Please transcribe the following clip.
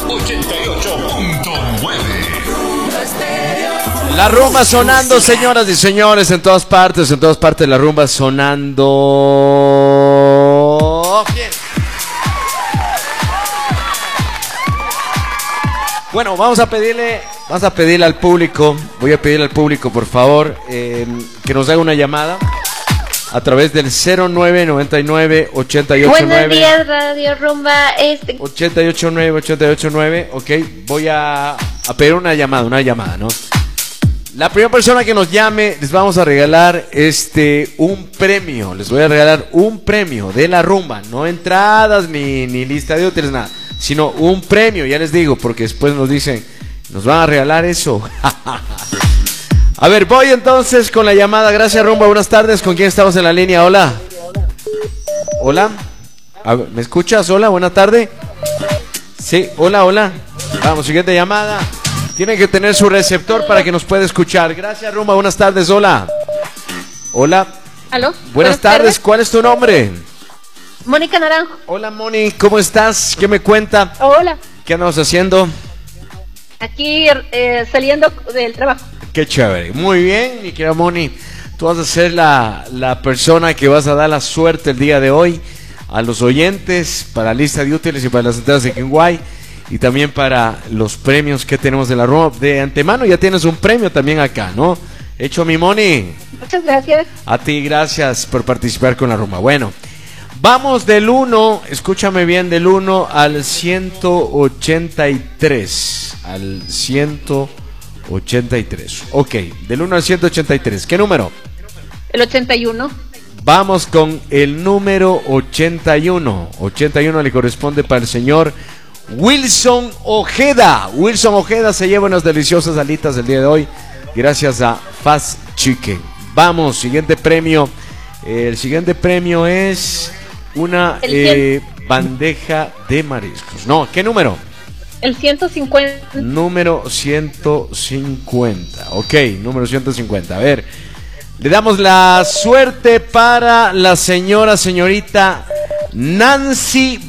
88.9. La rumba sonando, señoras y señores, en todas partes la rumba sonando. Bien. Bueno, vamos a pedirle al público, voy a pedirle al público, por favor, que nos haga una llamada a través del 0999 889. Buenos días, Radio Rumba. 889, ok. Voy a pedir una llamada, ¿no? La primera persona que nos llame, les vamos a regalar un premio. Les voy a regalar un premio de la rumba, no entradas ni lista de hoteles, nada, sino un premio, ya les digo, porque después nos dicen, nos van a regalar eso. A ver, voy entonces con la llamada. Gracias, rumba. Buenas tardes. ¿Con quién estamos en la línea? Hola. Hola. A ver, ¿me escuchas? Hola, buena tarde. Sí, hola. Vamos, siguiente llamada. Tiene que tener su receptor para que nos pueda escuchar. Gracias, rumba. Buenas tardes. Hola. Hola. ¿Aló? Buenas tardes. ¿Cuál es tu nombre? Mónica Naranjo. Hola, Moni. ¿Cómo estás? ¿Qué me cuenta? Hola. ¿Qué andamos haciendo? Aquí saliendo del trabajo. Qué chévere. Muy bien, mi querida Moni. Tú vas a ser la persona que vas a dar la suerte el día de hoy a los oyentes para la lista de útiles y para las entradas de Kenway y también para los premios que tenemos de la rumba. De antemano ya tienes un premio también acá, ¿no? Hecho, mi Moni. Muchas gracias. A ti, gracias por participar con la rumba. Bueno, vamos del 1, escúchame bien, del 1 al 183. Al 183. Ok, del 1 al 183. ¿Qué número? El 81. Vamos con el número 81. 81 le corresponde para el señor Wilson Ojeda. Wilson Ojeda se lleva unas deliciosas alitas el día de hoy, gracias a Fast Chicken. Vamos, siguiente premio. El siguiente premio es una bandeja de mariscos. No, ¿qué número? El 150. Número 150. Ok, número 150. A ver, le damos la suerte para la señorita Nancy